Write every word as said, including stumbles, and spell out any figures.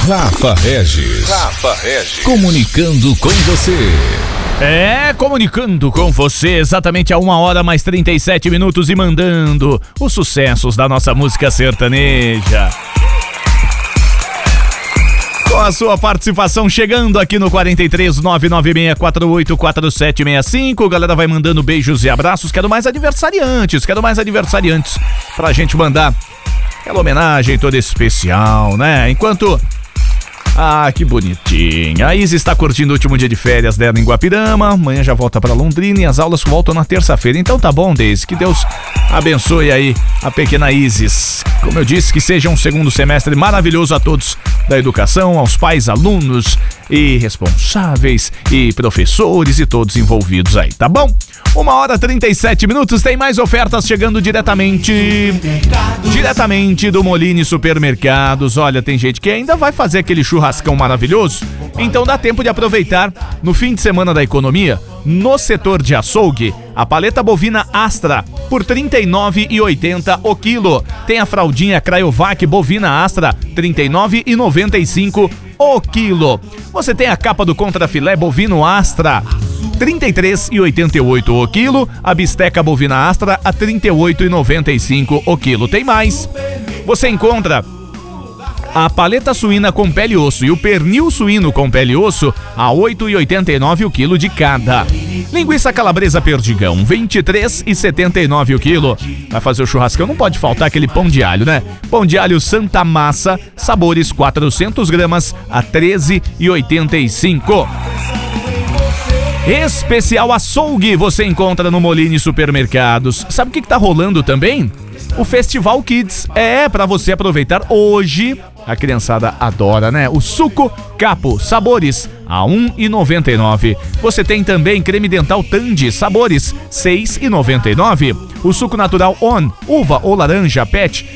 Rafa Regis. Rafa Regis. Comunicando com você. É, comunicando com você exatamente a uma hora mais trinta e sete minutos e mandando os sucessos da nossa música sertaneja. Com a sua participação chegando aqui no quarenta e três, nove nove seis quatro oito quatro sete seis cinco. Galera vai mandando beijos e abraços. Quero mais aniversariantes, quero mais aniversariantes pra gente mandar aquela homenagem toda especial, né? Enquanto... Ah, que bonitinha. A Izzy está curtindo o último dia de férias dela em Guapirama. Amanhã já volta para Londrina e as aulas voltam na terça-feira. Então tá bom, Deise. Que Deus abençoe aí a pequena Izzy. Como eu disse, que seja um segundo semestre maravilhoso a todos da educação, aos pais, alunos e responsáveis e professores e todos envolvidos aí, tá bom? Uma hora trinta e sete minutos, tem mais ofertas chegando diretamente diretamente do Moline Supermercados. Olha, tem gente que ainda vai fazer aquele churrascão maravilhoso, então dá tempo de aproveitar no fim de semana da economia. No setor de açougue, a paleta bovina Astra por trinta e nove reais e oitenta centavos o quilo. Tem a fraldinha Cryovac bovina Astra trinta e nove reais e noventa e cinco centavos o quilo. Você tem a capa do contrafilé bovino Astra trinta e três reais e oitenta e oito centavos o quilo. A bisteca bovina Astra a trinta e oito reais e noventa e cinco centavos o quilo. Tem mais. Você encontra a paleta suína com pele e osso e o pernil suíno com pele e osso a oito reais e oitenta e nove centavos o quilo de cada. Linguiça calabresa Perdigão, vinte e três reais e setenta e nove centavos o quilo. Vai fazer o churrascão, não pode faltar aquele pão de alho, né? Pão de alho Santa Massa, sabores quatrocentas gramas a treze reais e oitenta e cinco centavos. Especial açougue você encontra no Moline Supermercados. Sabe o que, que tá rolando também? O Festival Kids é para você aproveitar hoje. A criançada adora, né? O suco Capo, sabores a um real e noventa e nove centavos. Você tem também creme dental Tandy, sabores seis reais e noventa e nove centavos. O suco natural On, uva ou laranja Pet,